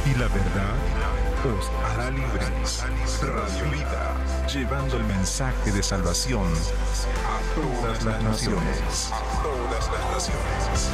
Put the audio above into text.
y la verdad os hará libres. Radio Vida, llevando el mensaje de salvación a todas las naciones.